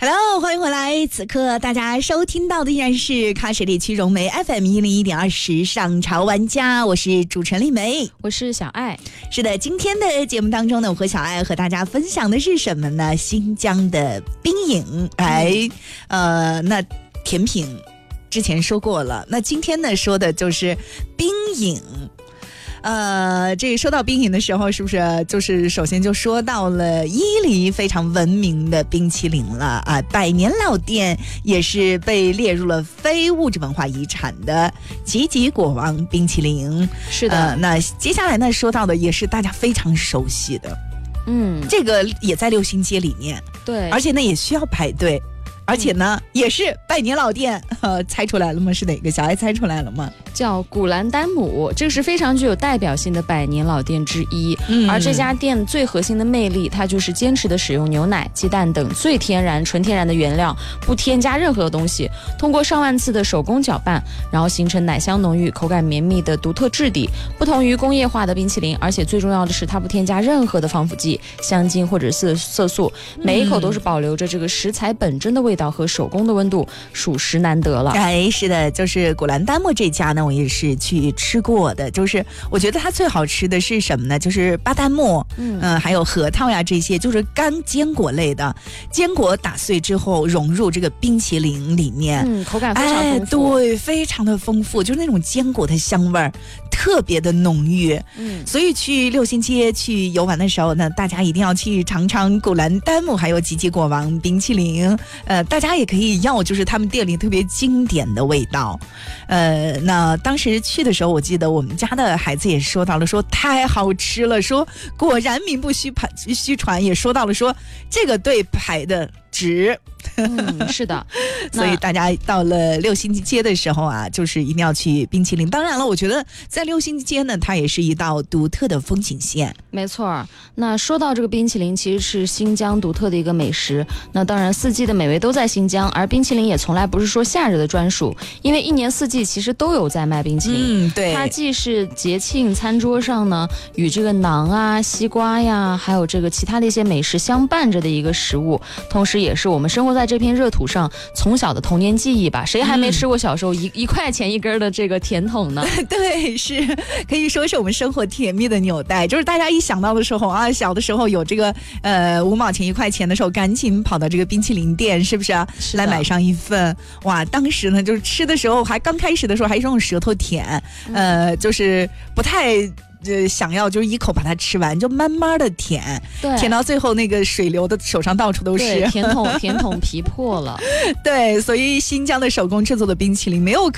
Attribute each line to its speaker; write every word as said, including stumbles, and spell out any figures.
Speaker 1: Hello， 欢迎回来。此刻大家收听到的依然是喀什地区融媒 F M 一零一点二时尚潮玩家，我是主持人丽梅，
Speaker 2: 我是小爱。
Speaker 1: 是的，今天的节目当中呢，我和小爱和大家分享的是什么呢？新疆的冰饮。哎，呃，那甜品之前说过了，那今天呢说的就是冰饮。呃，这说到冰饮的时候，是不是就是首先就说到了伊犁非常闻名的冰淇淋了啊？百年老店也是被列入了非物质文化遗产的吉吉果王冰淇淋。
Speaker 2: 是的，
Speaker 1: 呃、那接下来呢说到的也是大家非常熟悉的，
Speaker 2: 嗯，
Speaker 1: 这个也在六星街里面，
Speaker 2: 对，
Speaker 1: 而且呢也需要排队。而且呢、嗯、也是百年老店，呃，猜出来了吗？是哪个？小爱猜出来了吗？
Speaker 2: 叫古兰丹姆，这个是非常具有代表性的百年老店之一、嗯、而这家店最核心的魅力，它就是坚持的使用牛奶、鸡蛋等最天然纯天然的原料，不添加任何的东西，通过上万次的手工搅拌，然后形成奶香浓郁、口感绵密的独特质地。不同于工业化的冰淇淋，而且最重要的是它不添加任何的防腐剂、香精或者色色素，每一口都是保留着这个食材本真的味道和手工的温度，属实难得了。
Speaker 1: 哎，是的，就是古兰丹木这家呢，我也是去吃过的。就是我觉得它最好吃的是什么呢？就是巴旦木，嗯、呃，还有核桃呀，这些就是干坚果类的。坚果打碎之后融入这个冰淇淋里面，
Speaker 2: 嗯，口感非常丰富，
Speaker 1: 哎、对，非常的丰富，就是那种坚果的香味儿特别的浓郁。嗯，所以去六星街去游玩的时候呢，大家一定要去尝尝古兰丹木还有吉吉果王冰淇淋。呃，大家也可以要就是他们店里特别经典的味道。呃，那当时去的时候，我记得我们家的孩子也说到了，说太好吃了，说果然名不虚传，虚传也说到了，说这个对排的值。
Speaker 2: 嗯，是的，
Speaker 1: 所以大家到了六星街的时候啊，就是一定要去冰淇淋。当然了，我觉得在六星街呢，它也是一道独特的风景线。
Speaker 2: 没错，那说到这个冰淇淋，其实是新疆独特的一个美食。那当然，四季的美味都在新疆，而冰淇淋也从来不是说夏日的专属，因为一年四季其实都有在卖冰淇淋。
Speaker 1: 嗯，对，
Speaker 2: 它既是节庆餐桌上呢与这个馕啊、西瓜呀，还有这个其他的一些美食相伴着的一个食物，同时也是我们生活在这片热土上从小的童年记忆吧。谁还没吃过小时候一、嗯、一块钱一根的这个甜筒呢？
Speaker 1: 对，是可以说是我们生活甜蜜的纽带。就是大家一想到的时候啊，小的时候有这个呃五毛钱一块钱的时候，赶紧跑到这个冰淇淋店，是不是啊？是来买上一份。哇，当时呢就是吃的时候还刚开始的时候还是用舌头舔，嗯、呃，就是不太。呃，想要就是一口把它吃完，就慢慢的舔，舔到最后那个水流的手上到处都是，
Speaker 2: 甜筒甜筒皮破了。
Speaker 1: 对，所以新疆的手工制作的冰淇淋没有